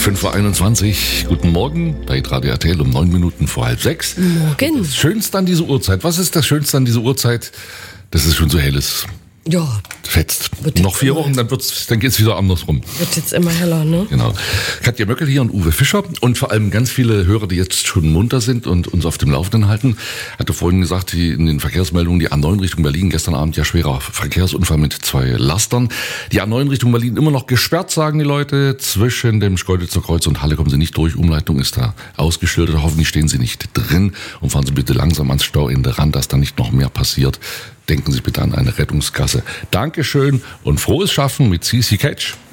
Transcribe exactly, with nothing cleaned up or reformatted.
fünf Uhr einundzwanzig, guten Morgen bei Radio R T L um neun Minuten vor halb sechs. Morgen. Das Schönste an dieser Uhrzeit, was ist das Schönste an dieser Uhrzeit? Dass es schon so hell ist. Ja. Fetzt. Wird Noch vier immer- Wochen, dann, wird's, dann geht's wieder andersrum. Wird jetzt immer heller, ne? Genau. Katja Möckel hier und Uwe Fischer und vor allem ganz viele Hörer, die jetzt schon munter sind und uns auf dem Laufenden halten. Hatte vorhin gesagt, die in den Verkehrsmeldungen, die A neun Richtung Berlin, gestern Abend ja schwerer Verkehrsunfall mit zwei Lastern. Die A neun Richtung Berlin immer noch gesperrt, sagen die Leute. Zwischen dem Schkeuditzer Kreuz und Halle kommen sie nicht durch. Umleitung ist da ausgeschildert. Hoffentlich stehen sie nicht drin und fahren Sie bitte langsam ans Stauende ran, dass da nicht noch mehr passiert. Denken Sie bitte an eine Rettungsgasse. Dankeschön und frohes Schaffen mit C C Catch.